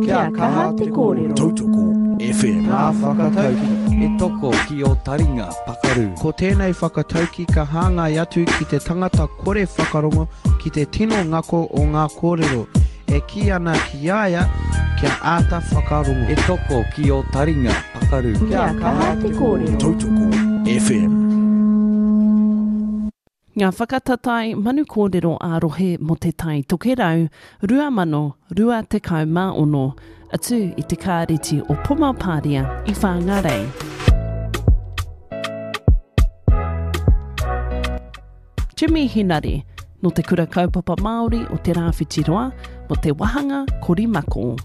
Kia kaha te kōrero. Tautoko FM. Ngā whakatauki. E toko ki o taringa pakaru. Ko tēnei whakatauki ka hāngai atu ki te tangata kore whakarongo ki te tino ngako o ngā kōrero. E ki ana ki aia kia āta whakarongo. E toko ki o taringa pakaru. Kia kaha te kōrero. Tautoko FM. Ngā whakatatai manu kōrero ārohe mo te tai tokerau, rua mano, rua te kau mā ono, atu i te kāreti o Pumapāria i Whāngarei. Jimmy Hinari, no te kura kaupapa Māori o te rāwhitiroa, mo te wahanga Korimako.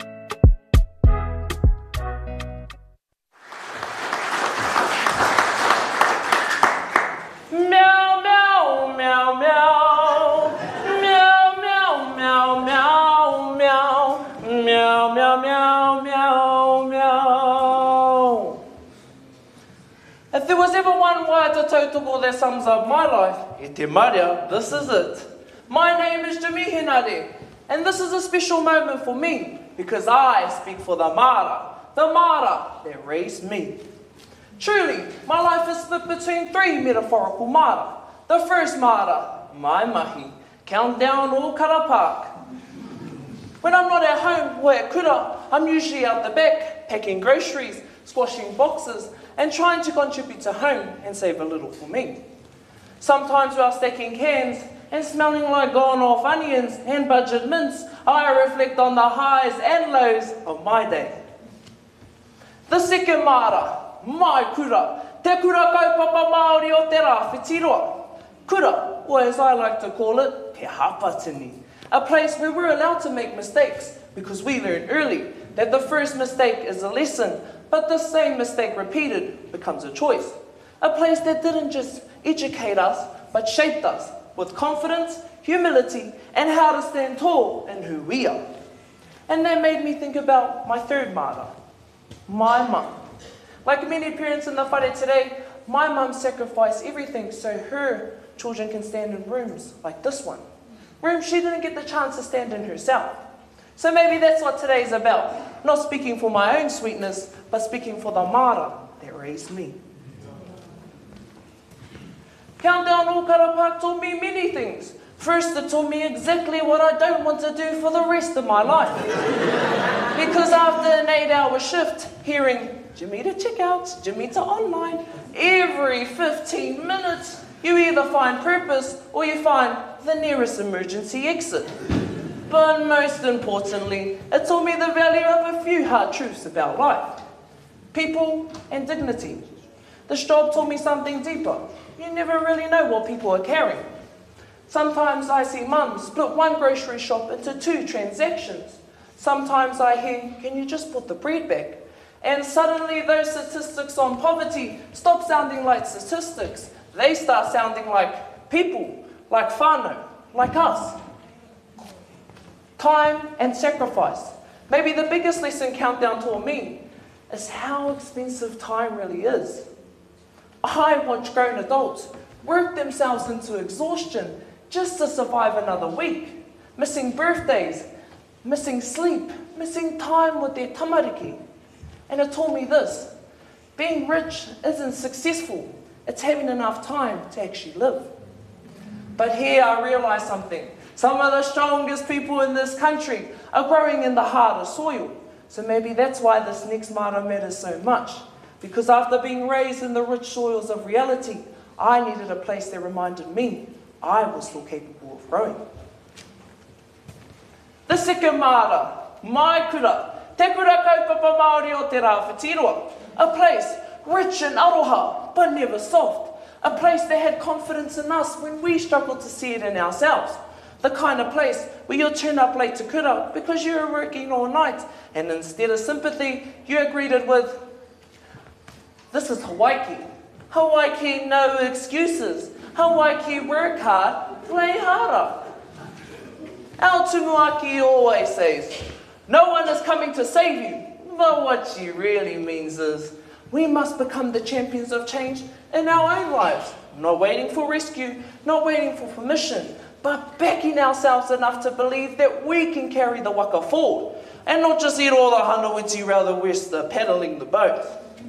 Meow, meow, meow, meow, meow, meow, meow, meow, meow, meow, meow, meow. If there was ever one word to tautoko that sums up my life, e te maria, this is it. My name is Jimmy Hinari, and this is a special moment for me, because I speak for the Mara that raised me. Truly, my life is split between three metaphorical Mara. The first Mara, my mahi, countdown o Kara Park. When I'm not at home or at kura, I'm usually out the back, packing groceries, squashing boxes, and trying to contribute to home and save a little for me. Sometimes while stacking cans and smelling like gone-off onions and budget mints, I reflect on the highs and lows of my day. The second Mara, my kura, te kura kaupapa Māori o te rāwhitiroa. Kura, or as I like to call it, te hapatini, a place where we're allowed to make mistakes because we learn early that the first mistake is a lesson, but the same mistake repeated becomes a choice. A place that didn't just educate us, but shaped us with confidence, humility, and how to stand tall in who we are. And that made me think about my third Mara, my mum. Like many parents in the whare today, my mum sacrificed everything so her children can stand in rooms like this one. Rooms she didn't get the chance to stand in herself. So maybe that's what today's about. Not speaking for my own sweetness, but speaking for the Mara that raised me. Countdown o Kara Park taught me many things. First, it taught me exactly what I don't want to do for the rest of my life. Because after an 8-hour shift, hearing Jimmy to checkouts, Jimmy to online, every 15 minutes, you either find purpose or you find the nearest emergency exit. But most importantly, it taught me the value of a few hard truths about life. People and dignity. This job taught me something deeper. You never really know what people are carrying. Sometimes I see mums split one grocery shop into 2 transactions. Sometimes I hear, can you just put the bread back? And suddenly those statistics on poverty stop sounding like statistics. They start sounding like people, like whānau, like us. Time and sacrifice. Maybe the biggest lesson Countdown taught me is how expensive time really is. I watch grown adults work themselves into exhaustion just to survive another week, missing birthdays, missing sleep, missing time with their tamariki. And it taught me this: being rich isn't successful, it's having enough time to actually live. But here I realized something. Some of the strongest people in this country are growing in the harder soil. So maybe that's why this next Mara matters so much. Because after being raised in the rich soils of reality, I needed a place that reminded me I was still capable of growing. The second Mara, my kura, te kura kaupapa Māori o te rāwhitiroa. A place rich in aroha, but never soft. A place that had confidence in us when we struggled to see it in ourselves. The kind of place where you'll turn up late to kura because you were working all night, and instead of sympathy, you're greeted with, this is Hawaii. Hawaii, no excuses. Hawaii, work hard, play harder. Our tumuaki always says, no one is coming to save you. But what she really means is, we must become the champions of change in our own lives. Not waiting for rescue, not waiting for permission, but backing ourselves enough to believe that we can carry the waka forward. and not just eat all the hanawiti rather west the paddling the boat.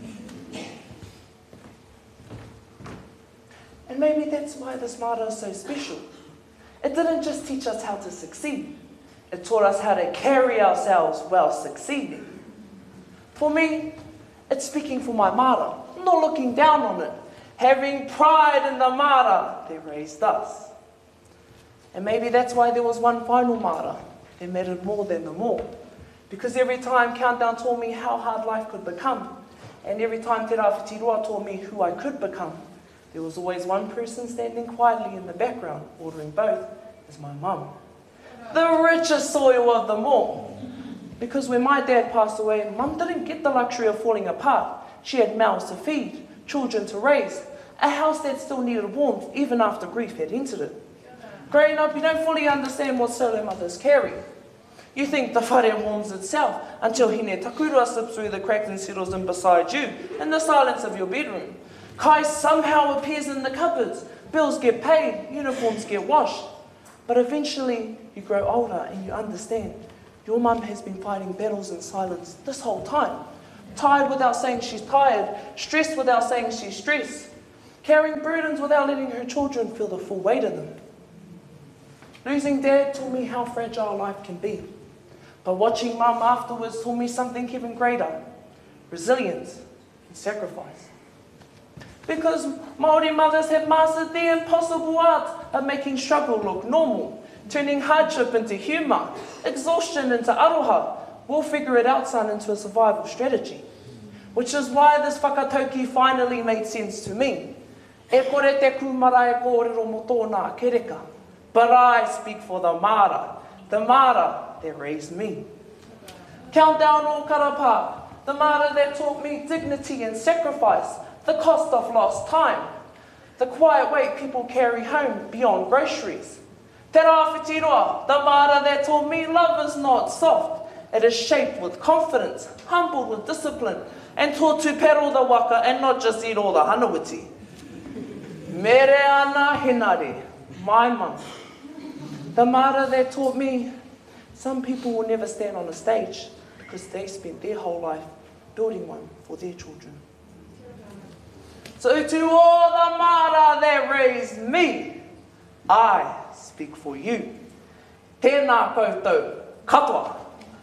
And maybe that's why this mara is so special. It didn't just teach us how to succeed. It taught us how to carry ourselves while succeeding. For me, it's speaking for my mara, not looking down on it, having pride in the mara that raised us. And maybe that's why there was one final mara that mattered more than them all. Because every time Countdown taught me how hard life could become, and every time Te Rāwhiti taught me who I could become, there was always one person standing quietly in the background, ordering both, as my mum. The richest soil of them all. Because when my dad passed away, Mum didn't get the luxury of falling apart. She had mouths to feed, children to raise, a house that still needed warmth even after grief had entered it. Growing up, you don't fully understand what solo mothers carry. You think the whare warms itself until Hine Takurua slips through the cracks and settles in beside you in the silence of your bedroom. Kai somehow appears in the cupboards. Bills get paid, uniforms get washed. But eventually, you grow older and you understand. Your mum has been fighting battles in silence this whole time. Tired without saying she's tired, stressed without saying she's stressed, carrying burdens without letting her children feel the full weight of them. Losing Dad taught me how fragile life can be. But watching Mum afterwards taught me something even greater: resilience and sacrifice. Because Māori mothers have mastered the impossible art of making struggle look normal, turning hardship into humour, exhaustion into aroha. We'll figure it out, son, into a survival strategy. Which is why this whakatauki finally made sense to me. E kore te kumarae kōrero mo tōna kereka. But I speak for the mara that raised me. Countdown o karapa, the mara that taught me dignity and sacrifice, the cost of lost time, the quiet weight people carry home beyond groceries. Te Rāwhiti, the mara that taught me love is not soft. It is shaped with confidence, humbled with discipline, and taught to paddle the waka and not just eat all the hanawiti. Mere ana hinare, my mum. The mara that taught me some people will never stand on a stage because they spent their whole life building one for their children. So to all the mara that raised me, I speak for you. Tēnā koutou, katoa.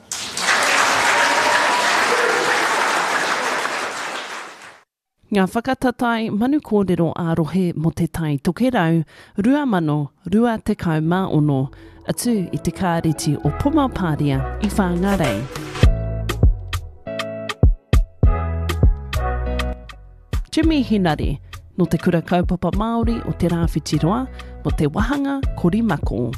Ngā whakatatai manu kōrero ārohe mo te tai tokerau, rua mano, rua te kaumāono, atu i te kāreti o Pumapāria i Whāngarei. Jimmy Hinari, no te kura kaupapa Māori o te Rāwhitiroa, mo te wahanga Korimako.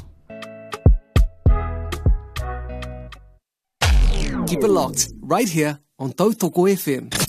Keep it locked, right here on Tautoko FM.